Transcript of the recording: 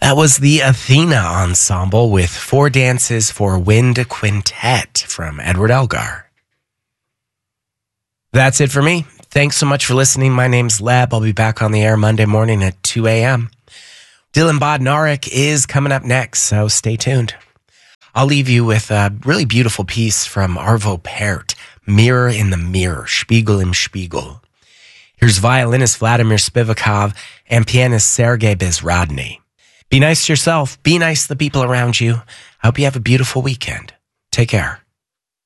That was the Athena Ensemble with Four Dances for Wind Quintet from Edward Elgar. That's it for me. Thanks so much for listening. My name's Leb. I'll be back on the air Monday morning at 2 a.m. Dylan Bodnarik is coming up next, so stay tuned. I'll leave you with a really beautiful piece from Arvo Pärt, Mirror in the Mirror, Spiegel im Spiegel. Here's violinist Vladimir Spivakov and pianist Sergei Bezrodny. Be nice to yourself. Be nice to the people around you. I hope you have a beautiful weekend. Take care.